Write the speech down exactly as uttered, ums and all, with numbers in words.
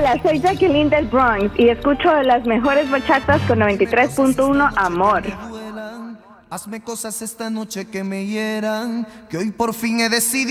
Hola, soy Jacqueline del Bronx y escucho las mejores bachatas con noventa y tres punto uno Amor. Hazme cosas esta noche que me hieran, que hoy por fin he decidido.